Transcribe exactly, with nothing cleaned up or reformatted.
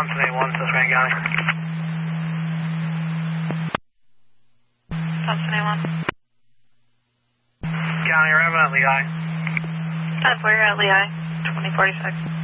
Thompson eight one, Susquehanna County. Thompson eight one. County, arriving at Lehigh. ten four, you're at Lehigh, twenty forty-six.